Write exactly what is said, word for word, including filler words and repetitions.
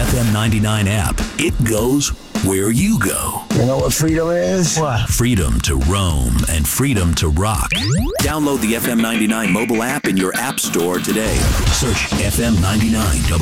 F M ninety-nine app. It goes where you go. You know what freedom is? What? Freedom to roam and freedom to rock. Download the F M ninety-nine mobile app in your app store today. Search F M ninety-nine